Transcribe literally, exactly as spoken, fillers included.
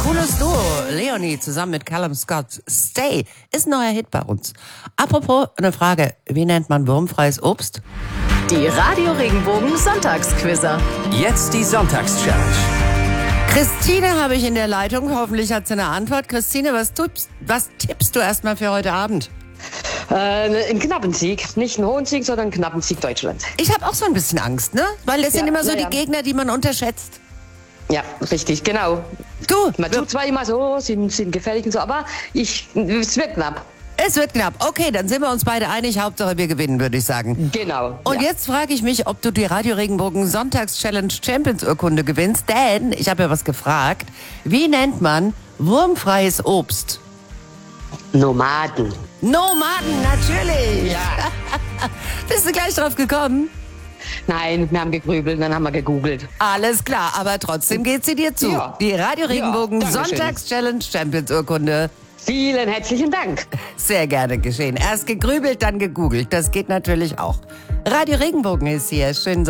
Cooles Duo. Leonie zusammen mit Callum Scott. Stay ist ein neuer Hit bei uns. Apropos, eine Frage. Wie nennt man wurmfreies Obst? Die Radio Regenbogen Sonntagsquizzer. Jetzt die Sonntagschallenge. Christine habe ich in der Leitung. Hoffentlich hat sie eine Antwort. Christine, was, tippst, was tippst du erstmal für heute Abend? Äh, ein knappen Sieg. Nicht einen hohen Sieg, sondern einen knappen Sieg Deutschland. Ich habe auch so ein bisschen Angst, ne? Weil das Ja, sind immer so ja, die ja. Gegner, die man unterschätzt. Ja, richtig, genau. Du, Man tut zwar immer so, sind, sind gefährlich und so, aber ich, es wird knapp. es wird knapp. Okay, dann sind wir uns beide einig. Hauptsache wir gewinnen, würde ich sagen. Genau. Und ja. jetzt frage ich mich, ob du die Radio Regenbogen Sonntags-Challenge Champions Urkunde gewinnst, denn ich habe ja was gefragt. Wie nennt man wurmfreies Obst? Nomaden. Nomaden, natürlich. Ja. Bist du gleich drauf gekommen? Nein, wir haben gegrübelt, dann haben wir gegoogelt. Alles klar, aber trotzdem geht sie dir zu. Ja. Die Radio Regenbogen Ja, Dankeschön. Sonntags-Challenge Champions Urkunde. Vielen herzlichen Dank. Sehr gerne geschehen. Erst gegrübelt, dann gegoogelt. Das geht natürlich auch. Radio Regenbogen ist hier. Schönen